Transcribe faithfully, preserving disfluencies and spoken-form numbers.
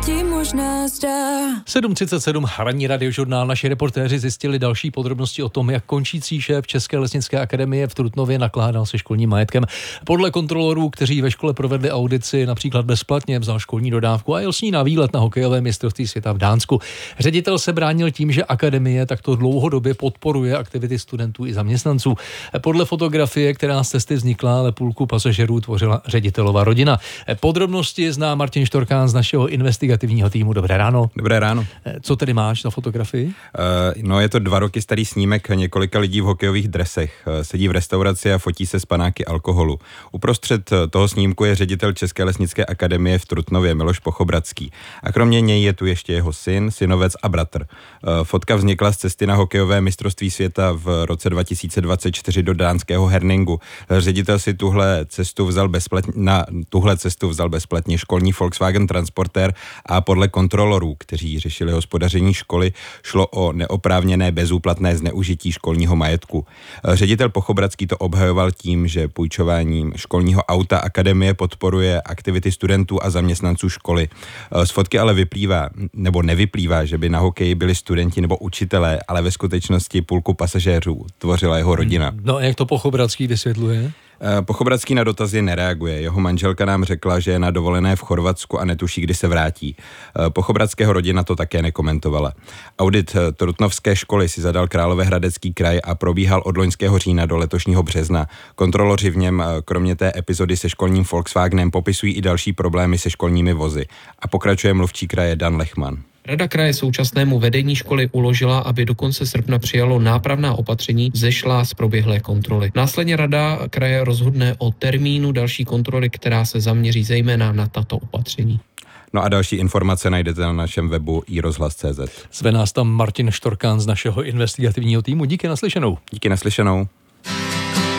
ti možná zdá. sedm třicet sedm, ranní radiožurnál. Naši reportéři zjistili další podrobnosti o tom, jak končící šéf České lesnické akademie v Trutnově nakládal se školním majetkem. Podle kontrolorů, kteří ve škole provedli audici, například bezplatně vzal školní dodávku a jel s ní na výlet na hokejové mistrovství světa v Dánsku. Ředitel se bránil tím, že akademie takto dlouhodobě podporuje aktivity studentů i zaměstnanců. Podle fotografie, která z cesty vznikla, ale půlku pasažerů tvořila ředitelova rodina. Podrobnosti zná Martin Štorkán z našeho investigativního týmu. Dobré ráno. Dobré ráno. Co tedy máš na fotografii? Uh, no je to dva roky starý snímek několika lidí v hokejových dresech. Sedí v restauraci a fotí se z panáky alkoholu. Uprostřed toho snímku je ředitel České lesnické akademie v Trutnově Miloš Pochobradský. A kromě něj je tu ještě jeho syn, synovec a bratr. Uh, fotka vznikla z cesty na hokejové mistrovství světa v roce dva tisíce dvacet čtyři do dánského Herningu. Ředitel si tuhle cestu vzal bezplatně, na tuhle cestu vzal bezplatně školní Volkswagen Transporter a podle kontrolorů, kteří řešili hospodaření školy, šlo o neoprávněné bezúplatné zneužití školního majetku. Ředitel Pochobradský to obhajoval tím, že půjčováním školního auta akademie podporuje aktivity studentů a zaměstnanců školy. Z fotky ale vyplývá, nebo nevyplývá, že by na hokeji byli studenti nebo učitelé, ale ve skutečnosti půlku pasažérů tvořila jeho rodina. No a jak to Pochobradský vysvětluje? Pochobradský na dotazy nereaguje. Jeho manželka nám řekla, že je na dovolené v Chorvatsku a netuší, kdy se vrátí. Pochobradského rodina to také nekomentovala. Audit trutnovské školy si zadal Královéhradecký kraj a probíhal od loňského října do letošního března. Kontroloři v něm kromě té epizody se školním Volkswagenem popisují i další problémy se školními vozy. A pokračuje mluvčí kraje Dan Lechman. Rada kraje současnému vedení školy uložila, aby do konce srpna přijalo nápravná opatření zešlá z proběhlé kontroly. Následně rada kraje rozhodne o termínu další kontroly, která se zaměří zejména na tato opatření. No a další informace najdete na našem webu i rozhlas tečka cé zet. Zve nás tam Martin Štorkán z našeho investigativního týmu. Díky naslyšenou. Díky naslyšenou.